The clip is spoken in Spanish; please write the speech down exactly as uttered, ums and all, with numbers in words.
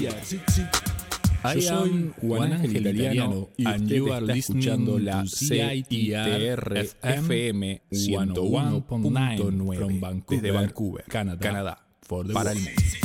Yo soy Juan Ángel Italiano y usted está escuchando la C I T R F M ciento uno punto nueve desde Vancouver, Canadá, para el mundo.